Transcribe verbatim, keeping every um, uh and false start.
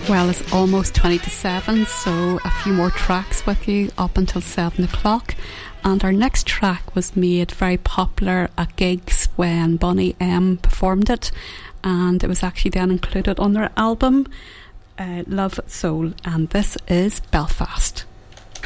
Well, it's almost twenty to seven, so a few more tracks with you up until seven o'clock. And our next track was made very popular at gigs when Bonnie M performed it, and it was actually then included on their album uh, Love Soul, and this is Belfast.